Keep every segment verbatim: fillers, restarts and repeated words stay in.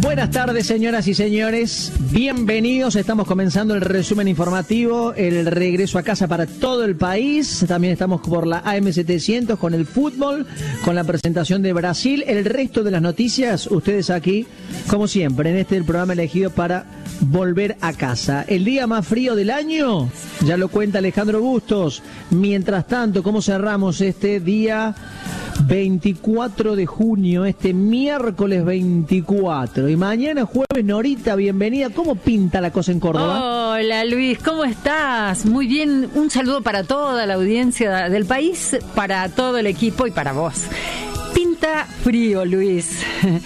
Buenas tardes, señoras y señores. Bienvenidos. Estamos comenzando el resumen informativo, el regreso a casa para todo el país. También estamos por la A M setecientos con el fútbol, con la presentación de Brasil. El resto de las noticias, ustedes aquí, como siempre, en este el programa elegido para volver a casa. El día más frío del año, ya lo cuenta Alejandro Bustos. Mientras tanto, ¿cómo cerramos este día veinticuatro de junio, este miércoles veinticuatro? Y mañana jueves, Norita, bienvenida. ¿Cómo pinta la cosa en Córdoba? Hola Luis, ¿cómo estás? Muy bien, un saludo para toda la audiencia del país, para todo el equipo y para vos. Pinta frío, Luis.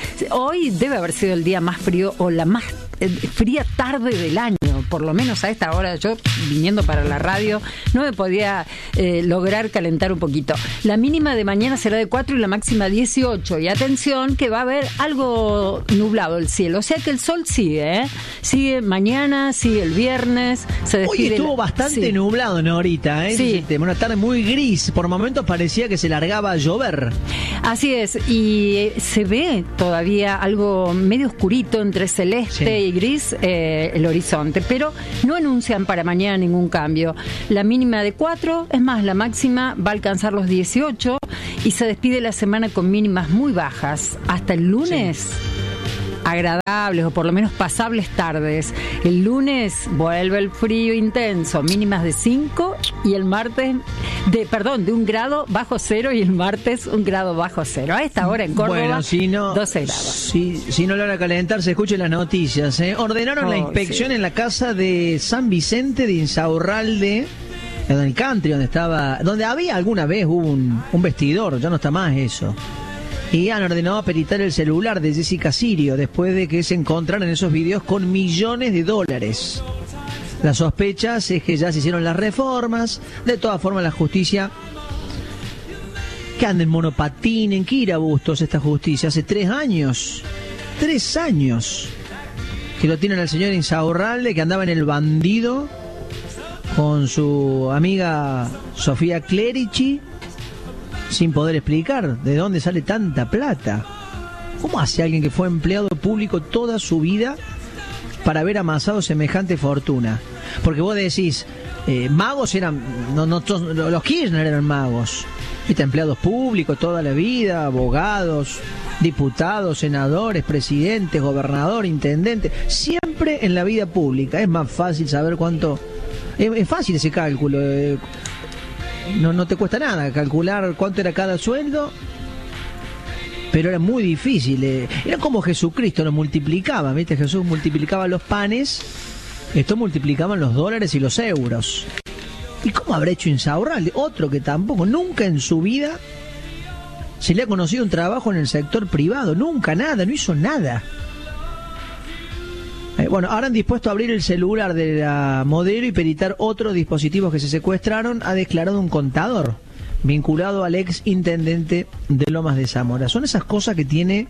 Hoy debe haber sido el día más frío o la más fría tarde del año, por lo menos a esta hora. Yo, viniendo para la radio, no me podía eh, lograr calentar un poquito. La mínima de mañana será de cuatro y la máxima dieciocho. Y atención que va a haber algo nublado el cielo, o sea que el sol sigue, ¿eh? Sigue mañana, sigue el viernes. Se despide. Hoy estuvo la... bastante sí. nublado, ¿no? Ahorita, ¿eh? Sí. Una tarde muy gris. Por momentos parecía que se largaba a llover. Así es, y se ve todavía algo medio oscurito entre celeste sí. y gris eh, el horizonte, pero no anuncian para mañana ningún cambio. La mínima de cuatro, es más, la máxima va a alcanzar los dieciocho y se despide la semana con mínimas muy bajas. Hasta el lunes... Sí. agradables o por lo menos pasables tardes. El lunes vuelve el frío intenso, mínimas de cinco y el martes de, perdón, de un grado bajo cero y el martes un grado bajo cero. A esta hora en Córdoba, bueno, si no, doce grados. Si, si no logra calentarse, escuchen las noticias. ¿eh? Ordenaron oh, la inspección sí. en la casa de San Vicente de Insaurralde, en el country, donde estaba, donde había alguna vez un, un vestidor, ya no está más eso. Y han ordenado peritar el celular de Jessica Sirio después de que se encontraran esos videos con millones de dólares. La sospecha es que ya se hicieron las reformas. De todas formas, la justicia... que anda en monopatín, ¿en qué ir a Bustos esta justicia? Hace tres años. Tres años. Que lo tienen al señor Insaurralde, que andaba en el bandido con su amiga Sofía Clerici, sin poder explicar de dónde sale tanta plata. ¿Cómo hace alguien que fue empleado público toda su vida para haber amasado semejante fortuna? Porque vos decís, eh, magos eran, no, no, los Kirchner eran magos, ¿viste? Empleados públicos toda la vida, abogados, diputados, senadores, presidentes, gobernador, intendente, siempre en la vida pública. Es más fácil saber cuánto, es, es fácil ese cálculo, eh, No, no te cuesta nada calcular cuánto era cada sueldo, pero era muy difícil. Eh. Era como Jesucristo lo multiplicaba, ¿viste? Jesús multiplicaba los panes, estos multiplicaban los dólares y los euros. ¿Y cómo habrá hecho Insaurralde? Otro que tampoco, nunca en su vida se le ha conocido un trabajo en el sector privado, nunca, nada, no hizo nada. Eh, bueno, ahora han dispuesto a abrir el celular de la modelo y peritar otros dispositivos que se secuestraron, ha declarado un contador vinculado al ex intendente de Lomas de Zamora. Son esas cosas que tiene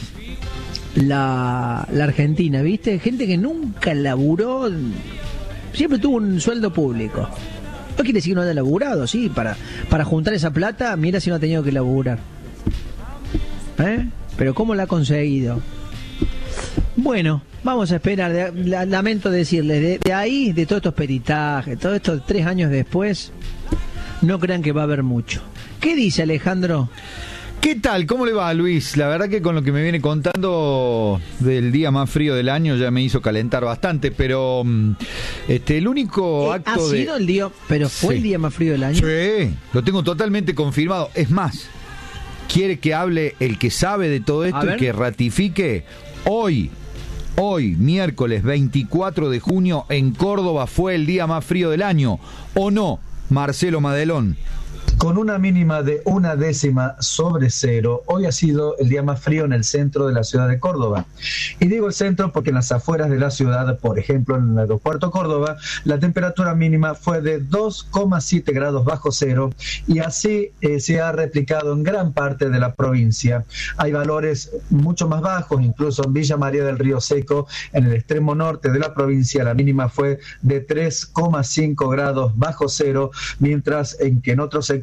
la, la Argentina, ¿viste? Gente que nunca laburó, siempre tuvo un sueldo público. No quiere decir que no haya laburado, sí, para, para juntar esa plata, mira si no ha tenido que laburar. ¿Eh? Pero ¿cómo la ha conseguido? Bueno, vamos a esperar. Lamento decirles, de, de ahí, de todos estos peritajes, todos estos tres años después, no crean que va a haber mucho. ¿Qué dice Alejandro? ¿Qué tal? ¿Cómo le va, Luis? La verdad que con lo que me viene contando del día más frío del año ya me hizo calentar bastante, pero este el único eh, acto ¿Ha de... sido el día, pero fue sí. el día más frío del año? Sí, lo tengo totalmente confirmado. Es más, quiere que hable el que sabe de todo esto y que ratifique hoy. Hoy, miércoles veinticuatro de junio, en Córdoba fue el día más frío del año, ¿o no, Marcelo Madelón? Con una mínima de una décima sobre cero, hoy ha sido el día más frío en el centro de la ciudad de Córdoba. Y digo el centro porque en las afueras de la ciudad, por ejemplo en el aeropuerto Córdoba, la temperatura mínima fue de dos coma siete grados bajo cero y así eh, se ha replicado en gran parte de la provincia. Hay valores mucho más bajos, incluso en Villa María del Río Seco, en el extremo norte de la provincia, la mínima fue de tres coma cinco grados bajo cero, mientras en que en otros sectores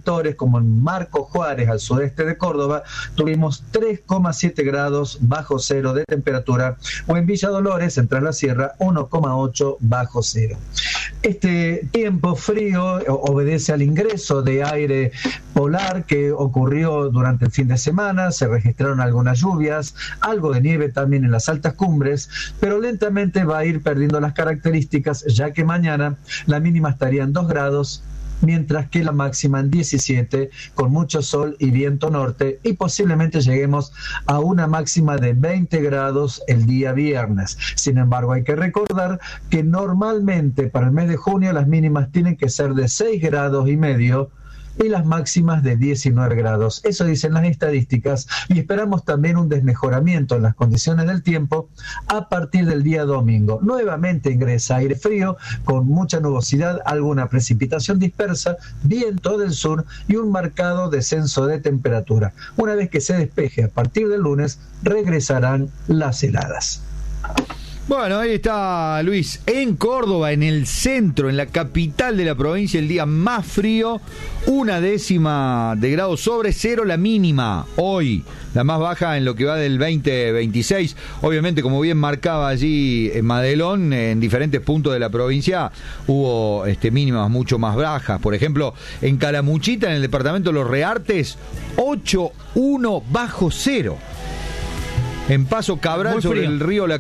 sectores como en Marco Juárez, al sudeste de Córdoba, tuvimos tres coma siete grados bajo cero de temperatura, o en Villa Dolores, en Tras la Sierra, uno coma ocho bajo cero. Este tiempo frío obedece al ingreso de aire polar que ocurrió durante el fin de semana. Se registraron algunas lluvias, algo de nieve también en las altas cumbres, pero lentamente va a ir perdiendo las características, ya que mañana la mínima estaría en dos grados, mientras que la máxima en diecisiete, con mucho sol y viento norte, y posiblemente lleguemos a una máxima de veinte grados el día viernes. Sin embargo, hay que recordar que normalmente para el mes de junio las mínimas tienen que ser de seis grados y medio y las máximas de diecinueve grados. Eso dicen las estadísticas, y esperamos también un desmejoramiento en las condiciones del tiempo a partir del día domingo. Nuevamente ingresa aire frío con mucha nubosidad, alguna precipitación dispersa, viento del sur y un marcado descenso de temperatura. Una vez que se despeje a partir del lunes, regresarán las heladas. Bueno, ahí está Luis, en Córdoba, en el centro, en la capital de la provincia, el día más frío, una décima de grado sobre cero la mínima, hoy, la más baja en lo que va del veinte veintiséis, obviamente como bien marcaba allí en Madelón, en diferentes puntos de la provincia hubo este, mínimas mucho más bajas, por ejemplo, en Calamuchita, en el departamento de Los Reartes, ocho coma uno bajo cero, en Paso Cabral sobre el río La